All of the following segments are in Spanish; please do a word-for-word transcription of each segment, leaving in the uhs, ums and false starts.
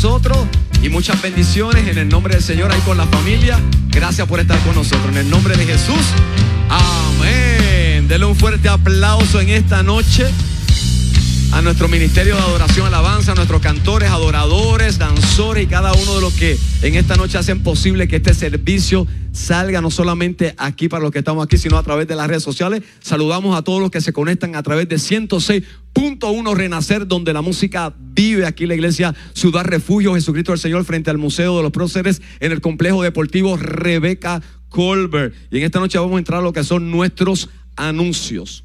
nosotros y muchas bendiciones en el nombre del Señor ahí con la familia. Gracias por estar con nosotros. En el nombre de Jesús. Amén. Denle un fuerte aplauso en esta noche a nuestro ministerio de adoración, alabanza, a nuestros cantores, adoradores, danzores y cada uno de los que en esta noche hacen posible que este servicio salga no solamente aquí para los que estamos aquí, sino a través de las redes sociales. Saludamos a todos los que se conectan a través de ciento seis punto uno Renacer, donde la música vive. Aquí la iglesia Ciudad Refugio Jesucristo del Señor, frente al Museo de los Próceres, en el complejo deportivo Rebecca Colbert. Y en esta noche vamos a entrar a lo que son nuestros anuncios.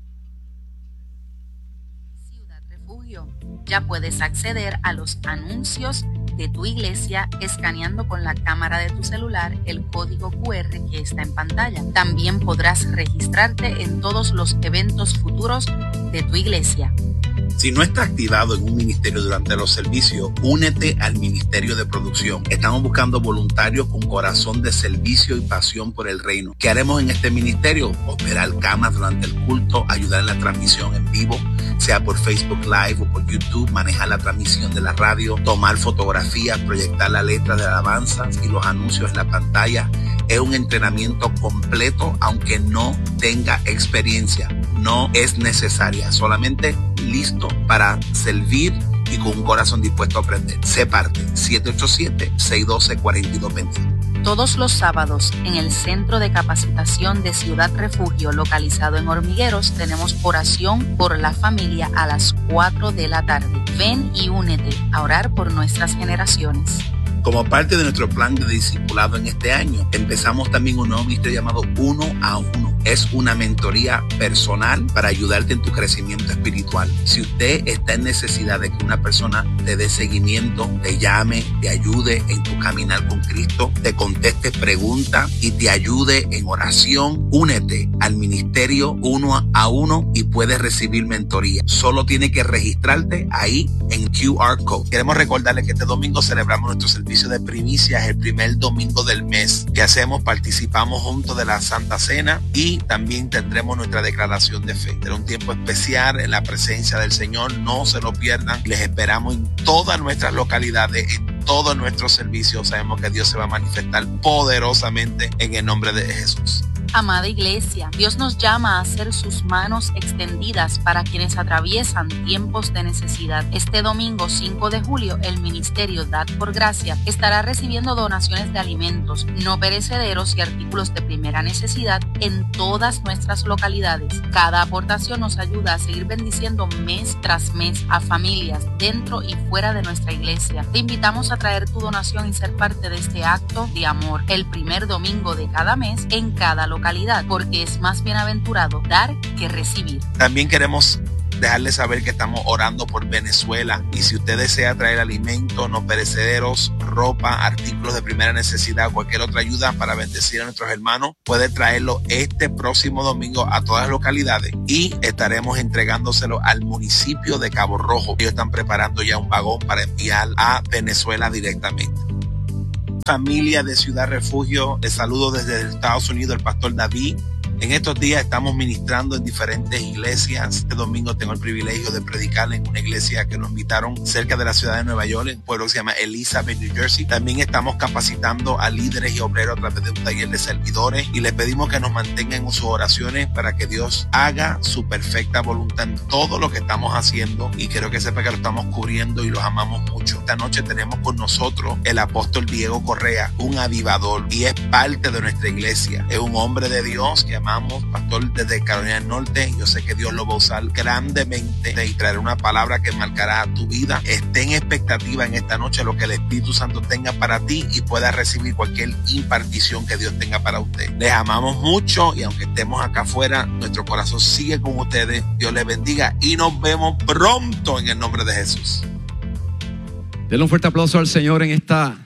Ya puedes acceder a los anuncios de tu iglesia escaneando con la cámara de tu celular el código cu erre que está en pantalla. También podrás registrarte en todos los eventos futuros de tu iglesia. Si no estás activado en un ministerio durante los servicios, únete al ministerio de producción. Estamos buscando voluntarios con corazón de servicio y pasión por el reino. ¿Qué haremos en este ministerio? Operar cámaras durante el culto, ayudar en la transmisión en vivo, sea por Facebook Live o por YouTube, manejar la transmisión de la radio, tomar fotografías, proyectar la letra de alabanzas y los anuncios en la pantalla. Es un entrenamiento completo, aunque no tenga experiencia. No es necesaria, solamente listo para servir y con un corazón dispuesto a aprender. Sé parte. siete ocho siete, seis uno dos, cuatro dos dos uno. Todos los sábados en el Centro de Capacitación de Ciudad Refugio, localizado en Hormigueros, tenemos oración por la familia a las cuatro de la tarde. Ven y únete a orar por nuestras generaciones. Como parte de nuestro plan de discipulado en este año, empezamos también un nuevo ministerio llamado Uno a Uno. Es una mentoría personal para ayudarte en tu crecimiento espiritual. Si usted está en necesidad de que una persona te dé seguimiento, te llame, te ayude en tu caminar con Cristo, te conteste preguntas y te ayude en oración, únete al ministerio Uno a Uno y puedes recibir mentoría. Solo tienes que registrarte ahí en Q R Code. Queremos recordarle que este domingo celebramos nuestro servicio de primicias, el primer domingo del mes. ¿Qué hacemos? Participamos juntos de la Santa Cena y también tendremos nuestra declaración de fe. Será un tiempo especial en la presencia del Señor. No se lo pierdan. Les esperamos en todas nuestras localidades, en todos nuestros servicios. Sabemos que Dios se va a manifestar poderosamente en el nombre de Jesús. Amada iglesia, Dios nos llama a ser sus manos extendidas para quienes atraviesan tiempos de necesidad. Este domingo cinco de julio, el ministerio Dad por Gracia estará recibiendo donaciones de alimentos no perecederos y artículos de primera necesidad en todas nuestras localidades. Cada aportación nos ayuda a seguir bendiciendo mes tras mes a familias dentro y fuera de nuestra iglesia. Te invitamos a traer tu donación y ser parte de este acto de amor el primer domingo de cada mes en cada localidad. Porque es más bienaventurado dar que recibir. También queremos dejarles saber que estamos orando por Venezuela y si usted desea traer alimentos no perecederos, ropa, artículos de primera necesidad, cualquier otra ayuda para bendecir a nuestros hermanos, puede traerlo este próximo domingo a todas las localidades y estaremos entregándoselo al municipio de Cabo Rojo. Ellos están preparando ya un vagón para enviar a Venezuela directamente. Familia de Ciudad Refugio, les saludo desde Estados Unidos, el pastor David. En estos días estamos ministrando en diferentes iglesias. Este domingo tengo el privilegio de predicar en una iglesia que nos invitaron cerca de la ciudad de Nueva York, en un pueblo que se llama Elizabeth, New Jersey. También estamos capacitando a líderes y obreros a través de un taller de servidores y les pedimos que nos mantengan en sus oraciones para que Dios haga su perfecta voluntad en todo lo que estamos haciendo y quiero que sepa que lo estamos cubriendo y los amamos mucho. Esta noche tenemos con nosotros el apóstol Diego Correa, un avivador y es parte de nuestra iglesia. Es un hombre de Dios que amamos, pastor desde Carolina del Norte. Yo sé que Dios lo va a usar grandemente y traer una palabra que marcará tu vida. Esté en expectativa en esta noche lo que el Espíritu Santo tenga para ti y pueda recibir cualquier impartición que Dios tenga para usted. Les amamos mucho y aunque estemos acá afuera, nuestro corazón sigue con ustedes. Dios les bendiga y nos vemos pronto en el nombre de Jesús. Denle un fuerte aplauso al Señor en esta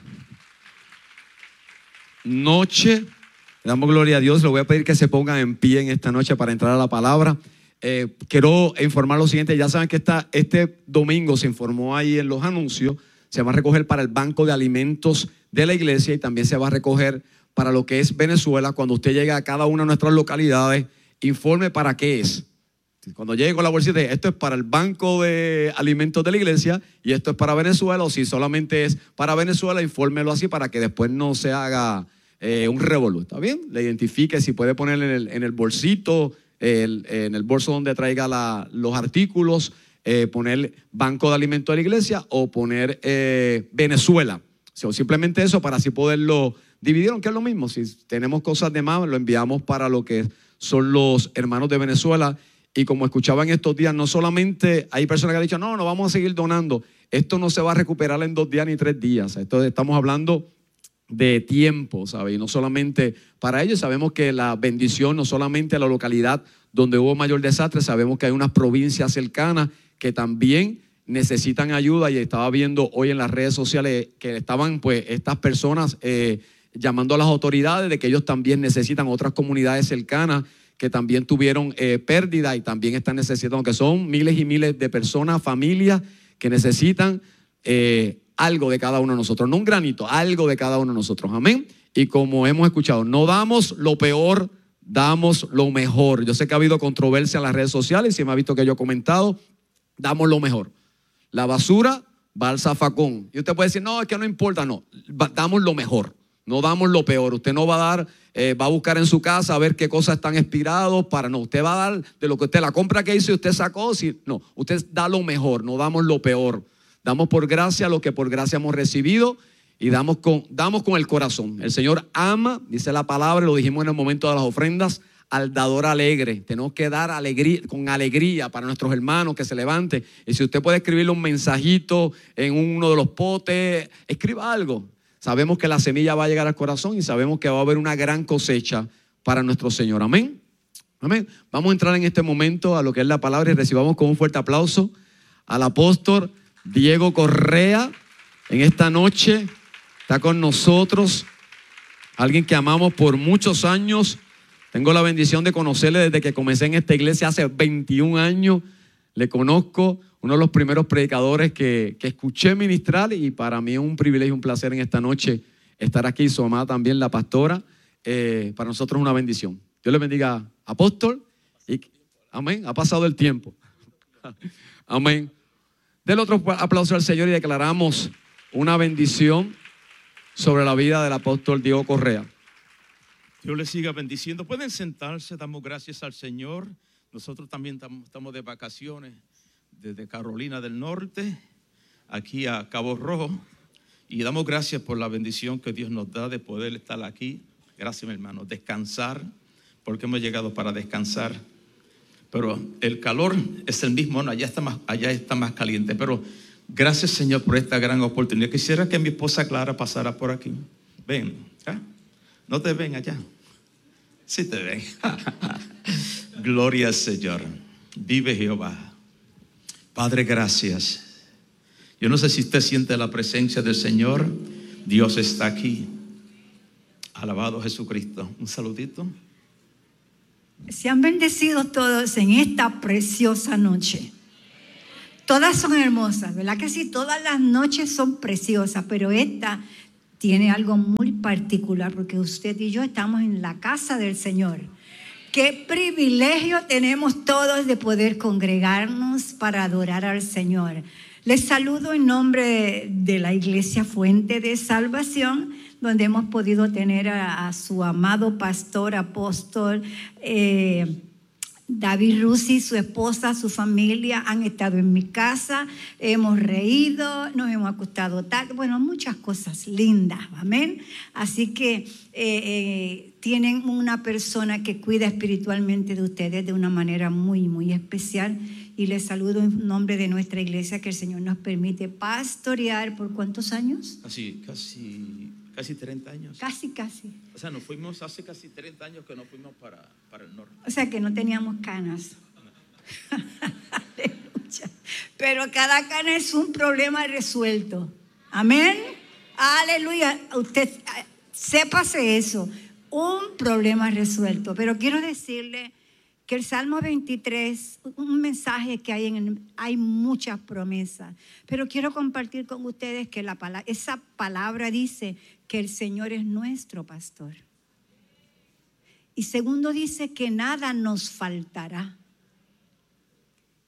noche. Le damos gloria a Dios. Le voy a pedir que se pongan en pie en esta noche para entrar a la palabra. Eh, quiero informar lo siguiente. Ya saben que esta, este domingo se informó ahí en los anuncios. Se va a recoger para el banco de alimentos de la iglesia y también se va a recoger para lo que es Venezuela. Cuando usted llegue a cada una de nuestras localidades, informe para qué es. Cuando llegue con la bolsita, esto es para el banco de alimentos de la iglesia y esto es para Venezuela, o si solamente es para Venezuela, infórmelo así para que después no se haga eh, un revolú. ¿Está bien? Le identifique, si puede poner en el, en el bolsito, el, en el bolso donde traiga la, los artículos, eh, poner banco de alimentos de la iglesia o poner eh, Venezuela. O sea, simplemente eso para así poderlo dividir, aunque es lo mismo. Si tenemos cosas de más, lo enviamos para lo que son los hermanos de Venezuela. Y como escuchaban estos días, no solamente hay personas que han dicho, no, no vamos a seguir donando. Esto no se va a recuperar en dos días ni tres días. Esto estamos hablando de tiempo, ¿sabes? Y no solamente para ellos, sabemos que la bendición, no solamente a la localidad donde hubo mayor desastre, sabemos que hay unas provincias cercanas que también necesitan ayuda. Y estaba viendo hoy en las redes sociales que estaban pues estas personas eh, llamando a las autoridades de que ellos también necesitan, otras comunidades cercanas que también tuvieron eh, pérdida y también están necesitando, que son miles y miles de personas, familias que necesitan eh, algo de cada uno de nosotros, no un granito, algo de cada uno de nosotros, amén. Y como hemos escuchado, no damos lo peor, damos lo mejor. Yo sé que ha habido controversia en las redes sociales, si me ha visto que yo he comentado, damos lo mejor. La basura va al zafacón. Y usted puede decir, no, es que no importa, no, damos lo mejor. No damos lo peor. Usted no va a dar, eh, va a buscar en su casa a ver qué cosas están expirados para no. Usted va a dar de lo que usted, la compra que hizo y usted sacó. Si, no, usted da lo mejor, no damos lo peor. Damos por gracia lo que por gracia hemos recibido y damos con, damos con el corazón. El Señor ama, dice la palabra, lo dijimos en el momento de las ofrendas, al dador alegre. Tenemos que dar alegría, con alegría para nuestros hermanos que se levanten. Y si usted puede escribirle un mensajito en uno de los potes, escriba algo. Sabemos que la semilla va a llegar al corazón y sabemos que va a haber una gran cosecha para nuestro Señor. Amén. Amén. Vamos a entrar en este momento a lo que es la palabra y recibamos con un fuerte aplauso al apóstol Diego Correa. En esta noche está con nosotros alguien que amamos por muchos años. Tengo la bendición de conocerle desde que comencé en esta iglesia hace veintiún años. Le conozco, uno de los primeros predicadores que, que escuché ministrar, y para mí es un privilegio, un placer en esta noche estar aquí. Su amada también, la pastora, eh, para nosotros es una bendición. Dios le bendiga, apóstol. Y, amén, ha pasado el tiempo. Amén. Del otro aplauso al Señor y declaramos una bendición sobre la vida del apóstol Diego Correa. Dios les siga bendiciendo. Pueden sentarse, damos gracias al Señor. Nosotros también estamos de vacaciones desde Carolina del Norte, aquí a Cabo Rojo, y damos gracias por la bendición que Dios nos da de poder estar aquí. Gracias, mi hermano. Descansar, porque hemos llegado para descansar. Pero el calor es el mismo, no, allá está más, allá está más caliente. Pero gracias, Señor, por esta gran oportunidad. Quisiera que mi esposa Clara pasara por aquí. Ven, ¿eh? ¿No te ven allá? Sí te ven. Gloria al Señor. Vive Jehová. Padre, gracias. Yo no sé si usted siente la presencia del Señor. Dios está aquí. Alabado Jesucristo. Un saludito. Sean bendecidos todos en esta preciosa noche. Todas son hermosas, ¿verdad que sí? Todas las noches son preciosas, pero esta tiene algo muy particular porque usted y yo estamos en la casa del Señor. Qué privilegio tenemos todos de poder congregarnos para adorar al Señor. Les saludo en nombre de la Iglesia Fuente de Salvación, donde hemos podido tener a, a su amado pastor, apóstol eh, David Rusi, su esposa, su familia han estado en mi casa, hemos reído, nos hemos acostado tarde, bueno, muchas cosas lindas, amén. Así que eh, eh, tienen una persona que cuida espiritualmente de ustedes de una manera muy, muy especial. Y les saludo en nombre de nuestra iglesia, que el Señor nos permite pastorear por ¿cuántos años? Casi, casi, casi treinta años. Casi, casi. O sea, nos fuimos hace casi treinta años que nos fuimos para, para el norte. O sea, que no teníamos canas. Aleluya. Pero cada cana es un problema resuelto. Amén. Aleluya. Usted, sépase eso. Un problema resuelto. Pero quiero decirle que el Salmo veintitrés, un mensaje que hay en el, hay muchas promesas, pero quiero compartir con ustedes que la palabra, esa palabra dice que el Señor es nuestro pastor. Y segundo dice que nada nos faltará.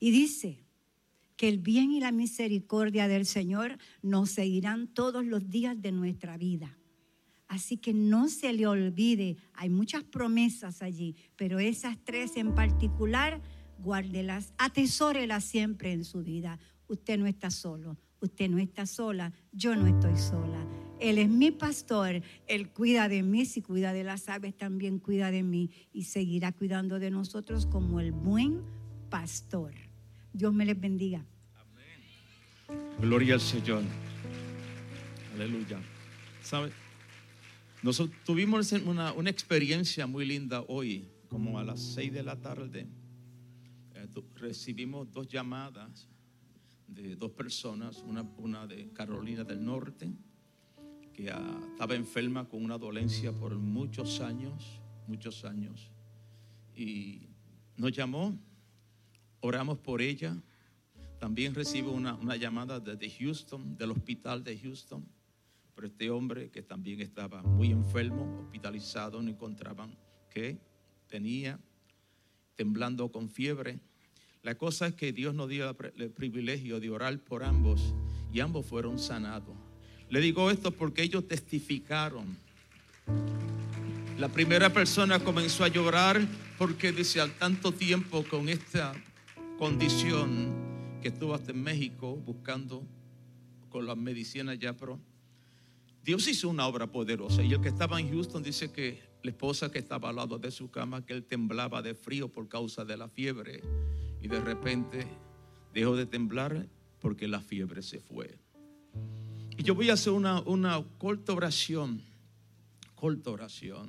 Y dice que el bien y la misericordia del Señor nos seguirán todos los días de nuestra vida. Así que no se le olvide, hay muchas promesas allí, pero esas tres en particular, guárdelas, atesórelas siempre en su vida. Usted no está solo, usted no está sola, yo no estoy sola. Él es mi pastor, Él cuida de mí, si cuida de las aves también cuida de mí y seguirá cuidando de nosotros como el buen pastor. Dios me les bendiga. Amén. Gloria al Señor. Aleluya. ¿Sabe? Nosotros tuvimos una, una experiencia muy linda hoy, como a las seis de la tarde. Eh, recibimos dos llamadas de dos personas, una, una de Carolina del Norte, que uh, estaba enferma con una dolencia por muchos años, muchos años, y nos llamó, oramos por ella. También recibo una, una llamada desde Houston, del hospital de Houston, por este hombre que también estaba muy enfermo, hospitalizado, no encontraban qué tenía, temblando con fiebre. La cosa es que Dios nos dio el privilegio de orar por ambos y ambos fueron sanados. Le digo esto porque ellos testificaron. La primera persona comenzó a llorar porque dice, al tanto tiempo con esta condición que estuvo hasta en México buscando con las medicinas ya, pero Dios hizo una obra poderosa. Y el que estaba en Houston dice que la esposa que estaba al lado de su cama, que él temblaba de frío por causa de la fiebre, y de repente dejó de temblar porque la fiebre se fue. Y yo voy a hacer una, una corta oración, corta oración.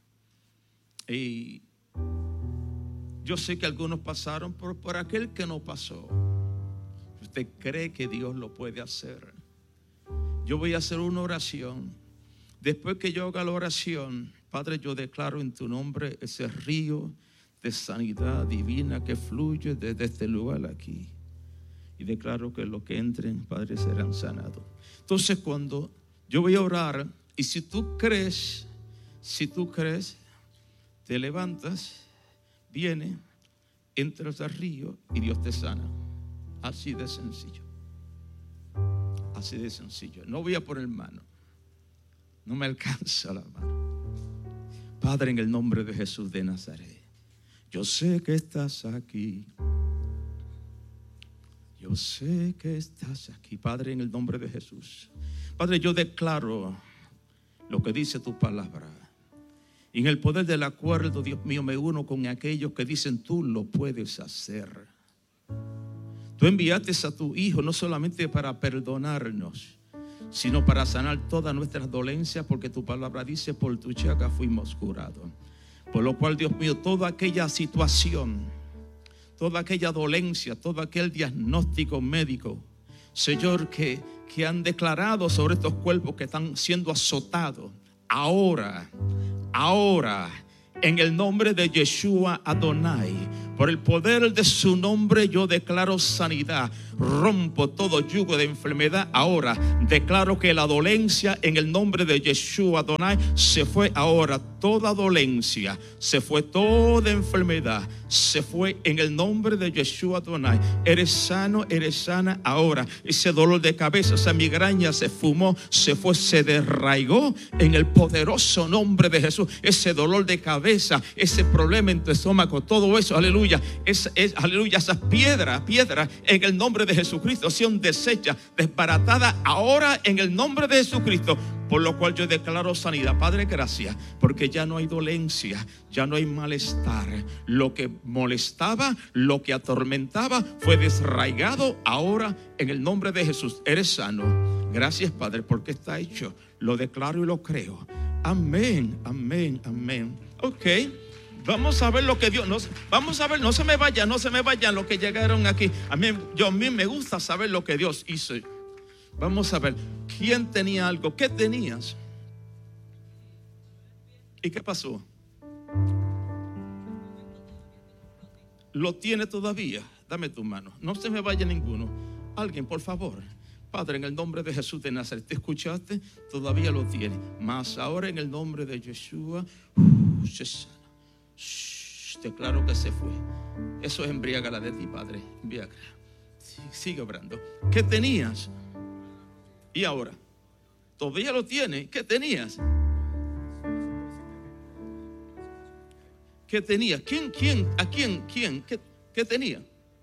Y yo sé que algunos pasaron por, por aquel que no pasó. Usted cree que Dios lo puede hacer. Yo voy a hacer una oración. Después que yo haga la oración, Padre, yo declaro en tu nombre ese río de sanidad divina que fluye desde este lugar aquí. Y declaro que los que entren, Padre, serán sanados. Entonces, cuando yo voy a orar, y si tú crees, si tú crees, te levantas, viene, entras al río y Dios te sana. Así de sencillo. Así de sencillo. No voy a poner mano. No me alcanza la mano. Padre, en el nombre de Jesús de Nazaret, yo sé que estás aquí. Yo sé que estás aquí. Padre, en el nombre de Jesús. Padre, yo declaro lo que dice tu palabra. Y en el poder del acuerdo, Dios mío, me uno con aquellos que dicen tú lo puedes hacer. Tú enviaste a tu Hijo no solamente para perdonarnos, sino para sanar todas nuestras dolencias, porque tu palabra dice, por tu llaga fuimos curados. Por lo cual, Dios mío, toda aquella situación, toda aquella dolencia, todo aquel diagnóstico médico, Señor, que, que han declarado sobre estos cuerpos que están siendo azotados, ahora, ahora, en el nombre de Yeshua Adonai, por el poder de su nombre, yo declaro sanidad. Rompo todo yugo de enfermedad. Ahora declaro que la dolencia en el nombre de Yeshua Adonai se fue ahora. Toda dolencia se fue, toda enfermedad se fue en el nombre de Yeshua Adonai. Eres sano, eres sana ahora. Ese dolor de cabeza, esa migraña se fumó, se fue, se desraigó en el poderoso nombre de Jesús. Ese dolor de cabeza, ese problema en tu estómago, todo eso, aleluya. Es, es, aleluya, esas piedras, piedras en el nombre de Jesucristo son deshechas, desbaratadas ahora en el nombre de Jesucristo. Por lo cual yo declaro sanidad. Padre, gracias, porque ya no hay dolencia, ya no hay malestar. Lo que molestaba, lo que atormentaba fue desraigado ahora en el nombre de Jesús. Eres sano. Gracias, Padre, porque está hecho. Lo declaro y lo creo. Amén, amén, amén. Ok. Vamos a ver lo que Dios nos, vamos a ver, no se me vayan, no se me vayan los que llegaron aquí. A mí, yo, a mí me gusta saber lo que Dios hizo. Vamos a ver, ¿quién tenía algo? ¿Qué tenías? ¿Y qué pasó? ¿Lo tiene todavía? Dame tu mano, no se me vaya ninguno. Alguien, por favor. Padre, en el nombre de Jesús de Nazaret, ¿te escuchaste? Todavía lo tiene. Mas ahora en el nombre de Yeshua, uh, se sana. Declaro que se fue. Eso es embriágala de ti, Padre. Embriágala. Sigue obrando. ¿Qué tenías? Y ahora, todavía lo tienes. ¿Qué tenías? ¿Qué tenías? ¿Quién, quién, a quién, quién? ¿Qué, qué tenía?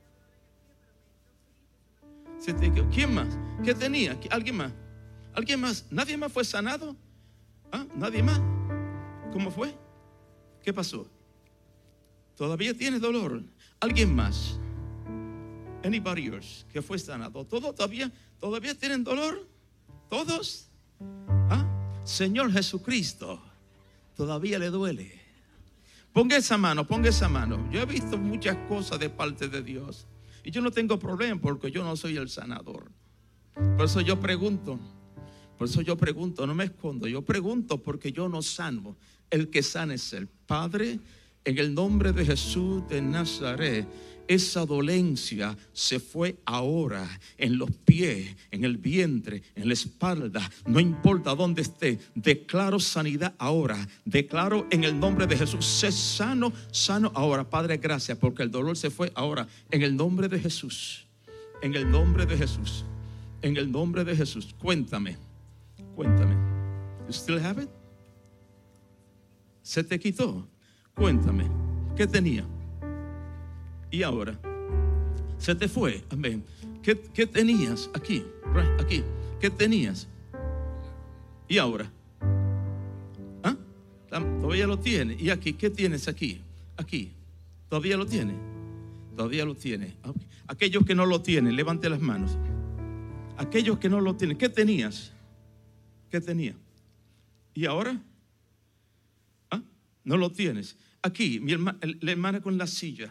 ¿Quién más? ¿Qué tenía? ¿Alguien más? ¿Alguien más? ¿Nadie más fue sanado? ¿Ah? ¿Nadie más? ¿Cómo fue? ¿Qué pasó? ¿Todavía tienes dolor? ¿Alguien más? Anybody else que fue sanado? ¿Todos todavía, todavía tienen dolor? ¿Todos? ¿Ah? Señor Jesucristo, todavía le duele. Ponga esa mano, ponga esa mano. Yo he visto muchas cosas de parte de Dios y yo no tengo problema porque yo no soy el sanador. Por eso yo pregunto, por eso yo pregunto, no me escondo. Yo pregunto porque yo no sano. El que sana es el Padre. En el nombre de Jesús de Nazaret, esa dolencia se fue ahora en los pies, en el vientre, en la espalda. No importa dónde esté, declaro sanidad ahora. Declaro en el nombre de Jesús, sé sano, sano ahora. Padre, gracias porque el dolor se fue ahora. En el nombre de Jesús, en el nombre de Jesús, en el nombre de Jesús. Cuéntame, cuéntame. You still have it? ¿Se te quitó? Cuéntame, ¿qué tenía? Y ahora, se te fue. Amén. ¿Qué, qué tenías aquí? Aquí. ¿Qué tenías? Y ahora, ¿ah? Todavía lo tienes. Y aquí, ¿qué tienes aquí? Aquí. ¿Todavía lo tienes? Todavía lo tienes. Okay. Aquellos que no lo tienen, levante las manos. Aquellos que no lo tienen, ¿qué tenías? ¿Qué tenía? ¿Y ahora? ¿Ah? No lo tienes. Aquí, mi hermana, la hermana con la silla.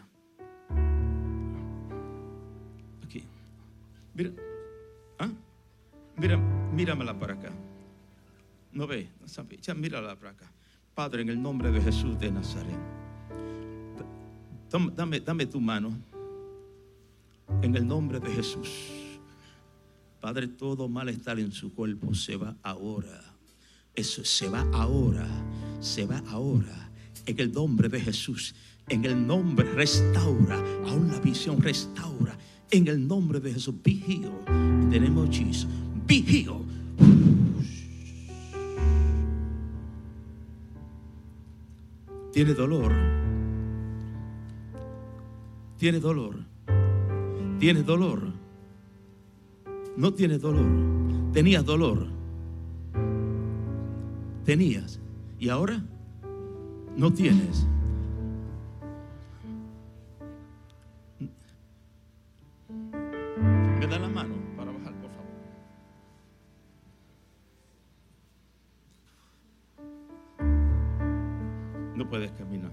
Aquí. Mira. ¿Ah? Mira, míramela para acá. No ve, ya mírala para acá. Padre, en el nombre de Jesús de Nazaret, dame, dame tu mano. En el nombre de Jesús. Padre, todo malestar en su cuerpo se va ahora. Eso se va ahora. Se va ahora. En el nombre de Jesús. En el nombre, restaura. Aún la visión, restaura. En el nombre de Jesús. Be healed. In the name of Jesus. Be healed. Tiene dolor. Tiene dolor. Tiene dolor. No tienes dolor. Tenías dolor. Tenías. ¿Y ahora? No tienes. Me da la mano para bajar, por favor. No puedes caminar.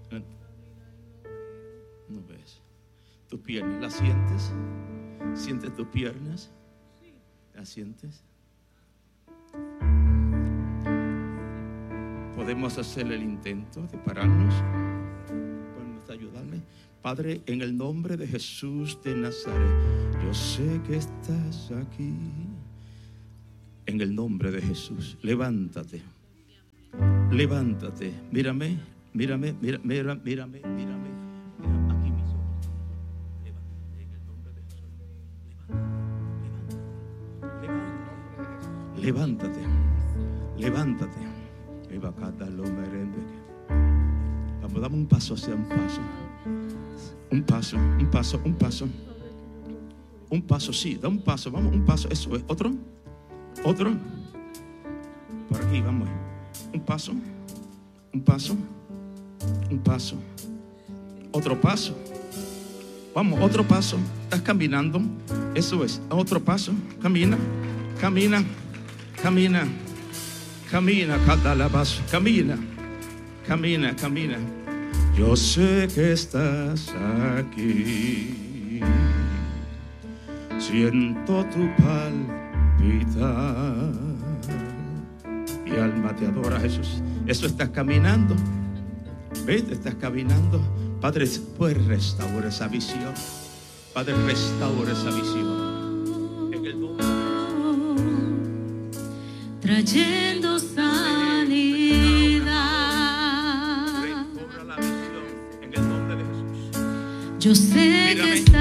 No ves. Tus piernas, ¿las sientes? ¿Sientes tus piernas? ¿Las sientes? Podemos hacer el intento de pararnos. ¿Pueden ayudarme? Padre, en el nombre de Jesús de Nazaret, yo sé que estás aquí. En el nombre de Jesús, levántate. Levántate. Mírame, mírame, mira, mira, mírame, mírame. Mira aquí mis ojos. Levántate en el nombre de Jesús. Levántate. Levántate. Levántate. Levántate. Vamos, dame un paso hacia un paso. Un paso, un paso, un paso. Un paso, sí, da un paso. Vamos, un paso, eso es. Otro, otro. Por aquí, vamos. Un paso, un paso, un paso. Otro paso. Vamos, otro paso. Estás caminando. Eso es. Otro paso. Camina, camina, camina. Camina, catalabazo, camina, camina, camina. Yo sé que estás aquí. Siento tu palpitar. Mi alma te adora, Jesús. Eso estás caminando. ¿Ves? Estás caminando. Padre, puedes restaurar esa visión. Padre, restaura esa visión. En el nombre de Jesús. Trayendo sanidad. Recobra la visión en el Yo sé Mírame. que